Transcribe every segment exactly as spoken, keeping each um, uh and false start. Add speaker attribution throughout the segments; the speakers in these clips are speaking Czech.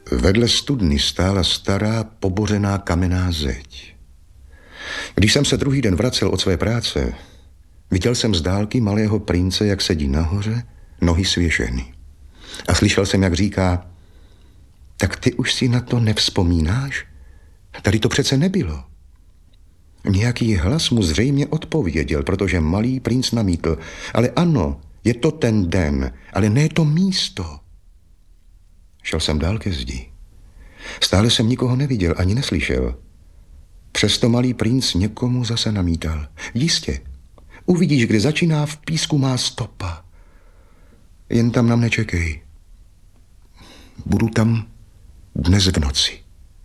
Speaker 1: Vedle studny stála stará, pobořená kamenná zeď. Když jsem se druhý den vracel od své práce, viděl jsem z dálky malého prince, jak sedí nahoře, nohy svěšeny. A slyšel jsem, jak říká: tak ty už si na to nevzpomínáš? Tady to přece nebylo. Nějaký hlas mu zřejmě odpověděl, protože malý princ namítl: ale ano, je to ten den, ale ne to místo. Šel jsem dál ke zdi. Stále jsem nikoho neviděl ani neslyšel. Přesto malý princ někomu zase namítal: jistě, uvidíš, kde začíná, v písku má stopa. Jen tam na mne čekej. Budu tam dnes v noci.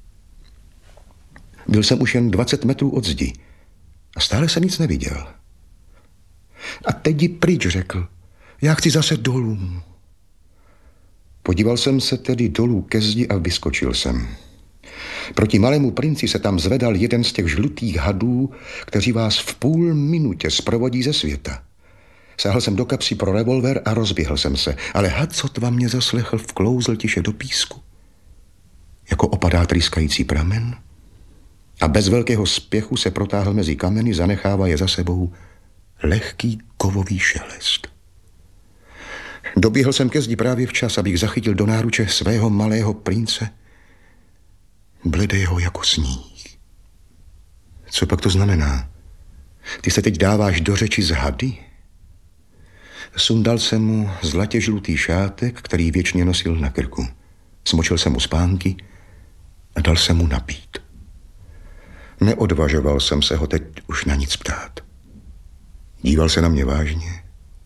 Speaker 1: Byl jsem už jen dvacet metrů od zdi a stále jsem nic neviděl. A teď jdi pryč, řekl. Já chci zase dolů. Podíval jsem se tedy dolů ke zdi a vyskočil jsem. Proti malému princi se tam zvedal jeden z těch žlutých hadů, kteří vás v půl minutě zprovodí ze světa. Sáhl jsem do kapsy pro revolver a rozběhl jsem se, ale had sotva mě zaslechl, vklouzl tiše do písku, jako opadá trýskající pramen, a bez velkého spěchu se protáhl mezi kameny, zanechává je za sebou lehký kovový šelest. Doběhl jsem ke zdi právě včas, abych zachytil do náruče svého malého prince, bledého jako sníh. Co pak to znamená? Ty se teď dáváš do řeči z hady? Sundal jsem mu zlatě žlutý šátek, který věčně nosil na krku. Smočil jsem mu spánky a dal jsem mu napít. Neodvažoval jsem se ho teď už na nic ptát. Díval se na mě vážně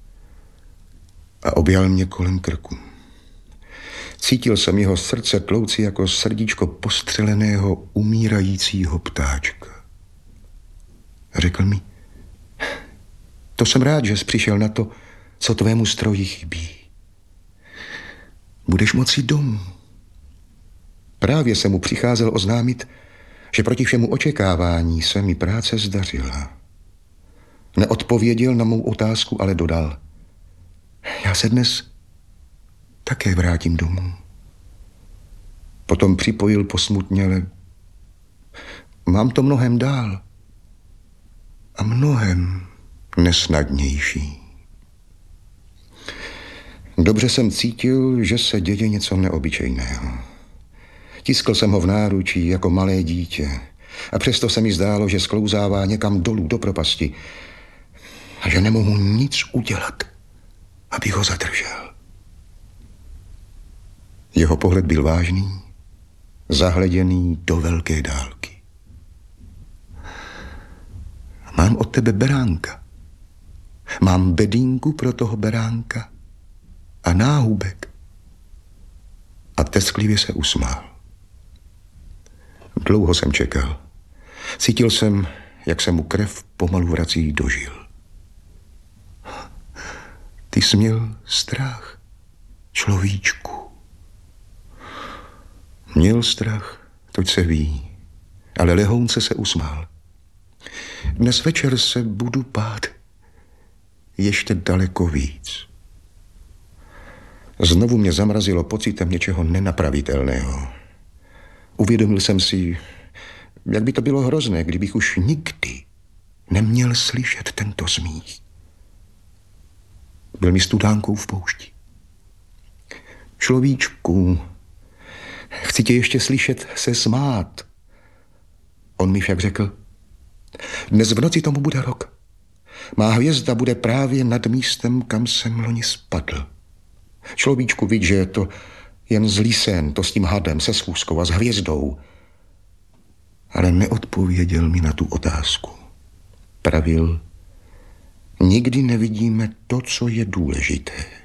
Speaker 1: a objal mě kolem krku. Cítil jsem jeho srdce tlouci jako srdíčko postřeleného, umírajícího ptáčka. A řekl mi: to jsem rád, že jsi přišel na to, co tvému stroji chybí. Budeš moci domů. Právě se mu přicházel oznámit, že proti všemu očekávání se mi práce zdařila. Neodpověděl na mou otázku, ale dodal: já se dnes také vrátím domů. Potom připojil posmutněle: mám to mnohem dál a mnohem nesnadnější. Dobře jsem cítil, že se děje něco neobyčejného. Tiskl jsem ho v náručí jako malé dítě a přesto se mi zdálo, že sklouzává někam dolů do propasti a že nemohu nic udělat, abych ho zadržel. Jeho pohled byl vážný, zahleděný do velké dálky. Mám od tebe beránka. Mám bedínku pro toho beránka a náhubek. A tesklivě se usmál. Dlouho jsem čekal. Cítil jsem, jak se mu krev pomalu vrací do žil. Ty jsi měl strach, človíčku. Měl strach, toť se ví, ale lehounce se usmál. Dnes večer se budu bát ještě daleko víc. Znovu mě zamrazilo pocitem něčeho nenapravitelného. Uvědomil jsem si, jak by to bylo hrozné, kdybych už nikdy neměl slyšet tento smích. Byl mi studánkou v poušti. Človíčku, chci tě ještě slyšet se smát. On mi však řekl: dnes v noci tomu bude rok. Má hvězda bude právě nad místem, kam jsem loni spadl. Človíčku, vidí, že je to jen zlý sen, to s tím hadem, se schůzkou a s hvězdou. Ale neodpověděl mi na tu otázku. Pravil: nikdy nevidíme to, co je důležité.